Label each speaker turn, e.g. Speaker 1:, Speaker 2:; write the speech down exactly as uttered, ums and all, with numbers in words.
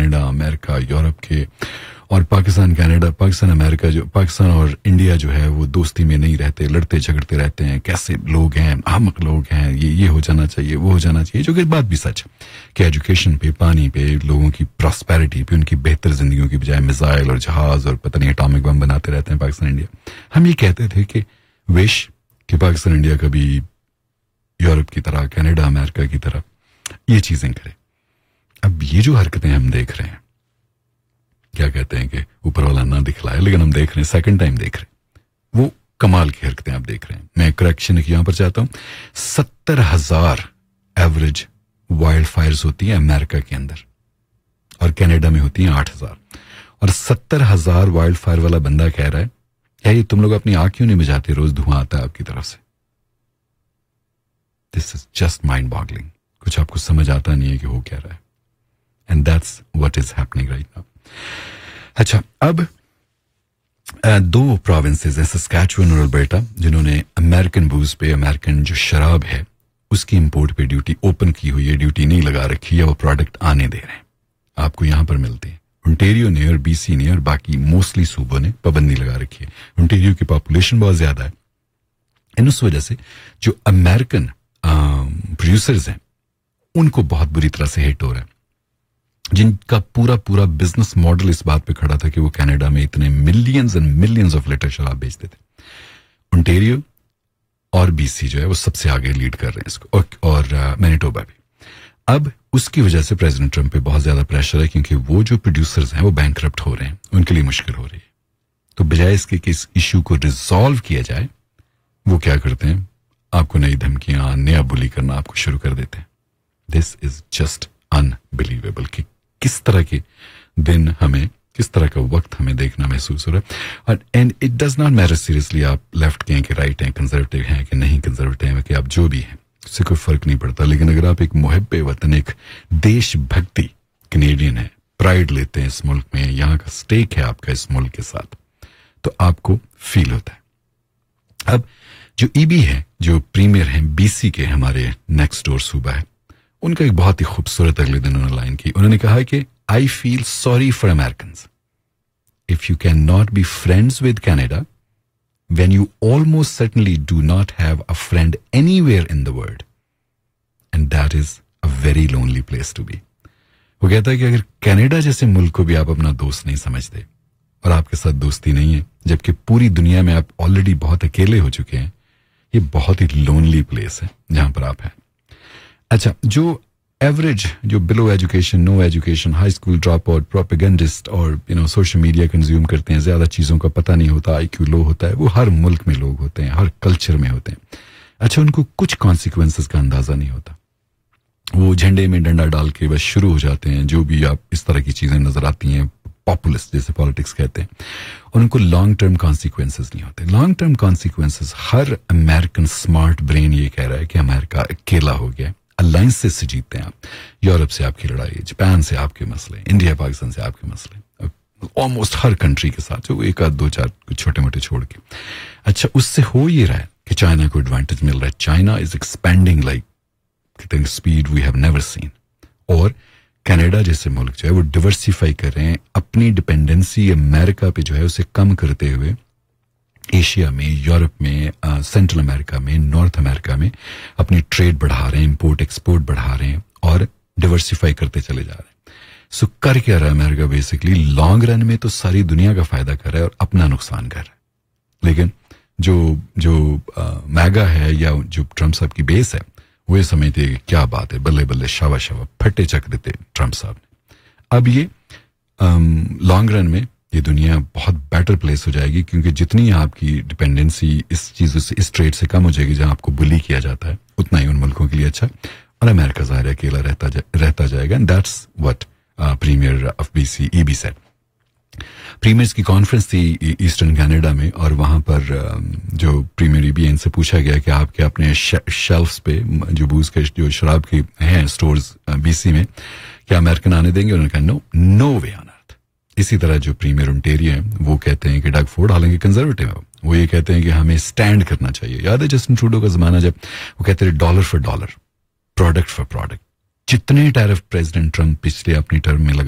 Speaker 1: Canada, America, Europe के और Pakistan, Canada, Pakistan, America, जो पाकिस्तान और इंडिया जो है वो दोस्ती में नहीं रहते, लड़ते झगड़ते रहते हैं, कैसे लोग हैं, अहमक लोग हैं, ये ये हो जाना चाहिए, वो हो जाना चाहिए, जो कि बात भी सच है कि एजुकेशन पे, पानी पे, लोगों की प्रॉस्पेरिटी पे, उनकी बेहतर जिंदगियों की बजाय मिसाइल और जहाज और पता नहीं एटॉमिक बम बनाते रहते हैं पाकिस्तान, इंडिया। हम ये कहते थे कि विश कि पाकिस्तान, इंडिया कभी यूरोप की तरह, कनाडा, अमेरिका की तरह ये चीजें करे। अब ये जो हरकतें हम देख रहे हैं, क्या कहते हैं कि ऊपर वाला ना दिखलाए, लेकिन हम देख रहे हैं, सेकंड टाइम देख रहे हैं, वो कमाल की हरकतें आप देख रहे हैं। मैं करेक्शन यहां पर चाहता हूं, सत्तर हजार एवरेज वाइल्ड फायर्स होती है अमेरिका के अंदर और कनाडा में होती हैं आठ हजार, और सत्तर हजार वाइल्ड फायर वाला बंदा कह रहा है क्या ये तुम लोग अपनी आंख क्यों नहीं बुझाते, रोज धुआं आता है आपकी तरफ से। This is just mind boggling, कुछ आपको समझ आता नहीं है कि हो क्या रहा है, and that's what is happening right now. अच्छा, अब दो प्रोविंसेस हैं, सस्कैचुअन और अल्बर्टा, जिन्होंने अमेरिकन बूज पे, अमेरिकन जो शराब है उसकी इंपोर्ट पे ड्यूटी ओपन की हुई है, ड्यूटी नहीं लगा रखी है, वो प्रोडक्ट आने दे रहे हैं, आपको यहां पर मिलते हैं। ओंटारियो ने और बीसी ने और बाकी मोस्टली सूबों ने पाबंदी लगा रखी है। ओंटारियो की पॉपुलेशन बहुत ज्यादा है, इन उस वजह से जो अमेरिकन प्रोड्यूसर्स हैं उनको बहुत बुरी तरह से हिट हो रहा है, जिनका पूरा पूरा बिजनेस मॉडल इस बात पे खड़ा था कि वो कनाडा में इतने millions and millions of litre शराब बेचते थे। ओंटारियो और बीसी जो है वो सबसे आगे लीड कर रहे हैं इसको, और, और मैनिटोबा भी। अब उसकी वजह से प्रेसिडेंट ट्रंप पे बहुत ज्यादा प्रेशर है, क्योंकि वो जो प्रोड्यूसर्स हैं वो बैंकरप्ट हो रहे हैं, उनके लिए मुश्किल हो रही है। तो बजाय इसके कि इस इश्यू को रिजॉल्व किया जाए, वो क्या करते हैं, आपको नई धमकियां, नया बुली करना आपको शुरू कर देते हैं। दिस इज जस्ट अनबिलीवेबल कि किस तरह के दिन हमें, किस तरह का वक्त हमें देखना महसूस हो रहा है। And it does not matter seriously आप लेफ्ट के हैं कि राइट हैं, कंजर्वेटिव हैं कि नहीं कंजर्वेटिव हैं, कि आप जो भी हैं, उससे कोई फर्क नहीं पड़ता। लेकिन अगर आप एक मुहब्बे वतन, एक देशभक्ति कनेडियन है, प्राइड लेते हैं इस मुल्क में, यहाँ का स्टेक है आपका इस मुल्क के साथ, तो आपको फील होता है। अब जो ईबी है, जो प्रीमियर हैं बीसी के, हमारे नेक्स्ट डोर सूबा है, उनका एक बहुत ही खूबसूरत अगले दिन उन्होंने लाइन की। उन्होंने कहा कि I feel sorry for Americans if you can not be friends with Canada when you almost certainly do not have a friend anywhere in the world, and that is a very lonely place to be. वो कहता है कि अगर Canada जैसे मुल्क को भी आप अपना दोस्त नहीं समझते और आपके साथ दोस्ती नहीं है, जबकि पूरी दुनिया में आप ऑलरेडी बहुत अकेले हो चुके हैं, ये बहुत ही लोनली प्लेस है जहां पर आप हैं। अच्छा, जो एवरेज, जो below education, no education, high school drop out, propagandist और you know social media consume करते हैं, ज्यादा चीजों का पता नहीं होता, आईक्यू लो होता है, वो हर मुल्क में लोग होते हैं, हर कल्चर में होते हैं। अच्छा, उनको कुछ कॉन्सिक्वेंसेस का अंदाजा नहीं होता, वो झंडे में डंडा डाल के बस शुरू हो जाते हैं, जो भी आप इस तरह की चीजें नजर आती हैं, पॉपुलिस्ट जैसे पॉलिटिक्स कहते हैं, और उनको लॉन्ग टर्म कॉन्सिक्वेंसेस नहीं होते। लॉन्ग टर्म कॉन्सिक्वेंसेस, हर अमेरिकन स्मार्ट ब्रेन ये कह रहा है कि अमेरिका अकेला हो गया। अलायंसेस से जीतते हैं आप, यूरोप से आपकी लड़ाई है, जापान से आपके मसले, इंडिया पाकिस्तान से आपके मसले, ऑलमोस्ट हर कंट्री के साथ, जो एक आध दो चार कुछ छोटे मोटे छोड़ के। अच्छा, उससे हो ये रहा है कि चाइना को एडवांटेज मिल रहा है। China is expanding like speed we have never seen, और कनाडा जैसे मुल्क जो है वो डिवर्सिफाई कर रहे हैं, अपनी डिपेंडेंसी अमेरिका पे जो है उसे कम करते हुए एशिया में, यूरोप में, सेंट्रल अमेरिका में, नॉर्थ अमेरिका में अपनी ट्रेड बढ़ा रहे हैं, इंपोर्ट एक्सपोर्ट बढ़ा रहे हैं और डिवर्सिफाई करते चले जा रहे हैं। सो कर क्या रहा है अमेरिका, बेसिकली लॉन्ग रन में तो सारी दुनिया का फायदा कर रहा है और अपना नुकसान कर रहा है। लेकिन जो जो मैगा है या जो ट्रम्प साहब की बेस है, वो ये समझते हैं कि क्या बात है, बल्ले बल्ले, शाबा शाबा, फटे चक देते ट्रम्प साहब ने। अब ये लॉन्ग रन में ये दुनिया बहुत बेटर प्लेस हो जाएगी, क्योंकि जितनी आपकी डिपेंडेंसी इस चीज से, इस ट्रेड से कम हो जाएगी जहां आपको बुली किया जाता है, उतना ही उन मुल्कों के लिए अच्छा, और अमेरिका ज़ाहिर है अकेला रहता जा, रहता जाएगा। And that's what premiere of BC EB said. Premiers की कॉन्फ्रेंस थी ईस्टर्न कनाडा में, और वहां पर जो प्रीमियर ईबी है, इनसे पूछा गया कि आपके अपने शेल्फ्स पे जो बूज के, जो शराब के हैं स्टोर्स बीसी में, क्या अमेरिकन आने देंगे? उन्होंने कहा no, no way on earth. इसी तरह जो प्रीमियर ओंटारियो हैं वो कहते हैं कि डग फोर्ड, हालांकि कंजर्वेटिव है, वो ये कहते हैं कि हमें स्टैंड करना चाहिए। याद है जस्टिन ट्रूडो का जमाना, जब वो कहते थे dollar for dollar, product for product. जितने टैरिफ प्रेसिडेंट ट्रंप पिछले अपनी टर्म में लगा